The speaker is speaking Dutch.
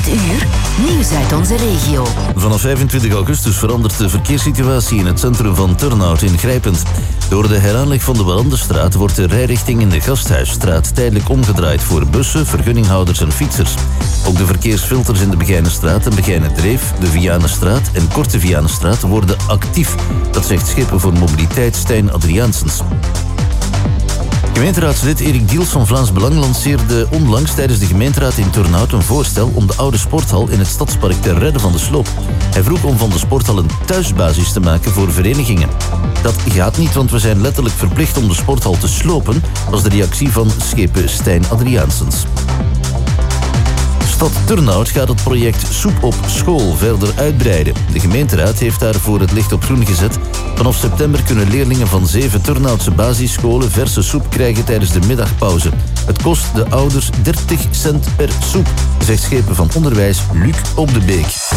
uur, nieuws uit onze regio. Vanaf 25 augustus verandert de verkeerssituatie in het centrum van Turnhout ingrijpend. Door de heraanleg van de Warandenstraat wordt de rijrichting in de Gasthuisstraat tijdelijk omgedraaid voor bussen, vergunninghouders en fietsers. Ook de verkeersfilters in de Begijnenstraat en Begijnendreef, de Vianenstraat en Korte Vianenstraat worden actief. Dat zegt Schepen voor Mobiliteit Stijn Adriaansens. Gemeenteraadslid Erik Diels van Vlaams Belang lanceerde onlangs tijdens de gemeenteraad in Turnhout een voorstel om de oude sporthal in het stadspark te redden van de sloop. Hij vroeg om van de sporthal een thuisbasis te maken voor verenigingen. Dat gaat niet, want we zijn letterlijk verplicht om de sporthal te slopen, was de reactie van Schepen Stijn Adriaansens. Stad Turnhout gaat het project Soep op School verder uitbreiden. De gemeenteraad heeft daarvoor het licht op groen gezet. Vanaf september kunnen leerlingen van 7 Turnhoutse basisscholen verse soep krijgen tijdens de middagpauze. Het kost de ouders 30 cent per soep, zegt Schepen van Onderwijs Luc Op de Beek.